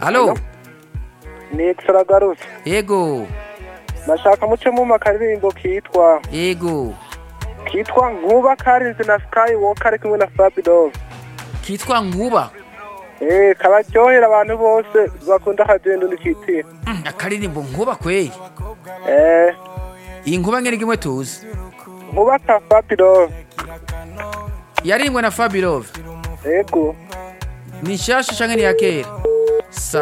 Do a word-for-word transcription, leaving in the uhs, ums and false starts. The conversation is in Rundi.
Halo. Ni Xaragarus. Yego. Nashaka muce mu makaririmbo kitwa. Yego. Kitwa Nkuba Karinzi na Skywalker ari kumwe na Fabio. Kitwa Nkuba. Eh, kabaryohera abantu bose bakunda kagendo nikiti. Mm, akaririmbo Nkuba kweli. Eh, Iyi Nkuba ngene gimwe tuzi. Nkuba ka Fabio. Yarimwe na Fabio. Yego. Ni shasha canke ni yakera?